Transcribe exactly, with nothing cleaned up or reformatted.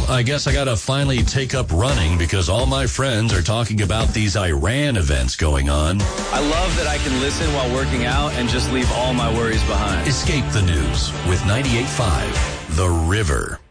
I guess I gotta finally take up running because all my friends are talking about these Iran events going on. I love that I can listen while working out and just leave all my worries behind. Escape the news with ninety-eight point five The River.